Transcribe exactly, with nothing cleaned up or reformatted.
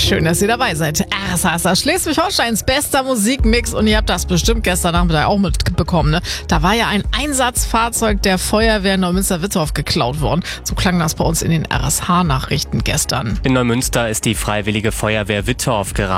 Schön, dass ihr dabei seid. R S H ist das Schleswig-Holsteins bester Musikmix und ihr habt das bestimmt gestern Nachmittag auch mitbekommen. Ne? Da war ja ein Einsatzfahrzeug der Feuerwehr in Neumünster-Wittorf geklaut worden. So klang das bei uns in den R S H-Nachrichten gestern. In Neumünster ist die Freiwillige Feuerwehr Wittorf gerade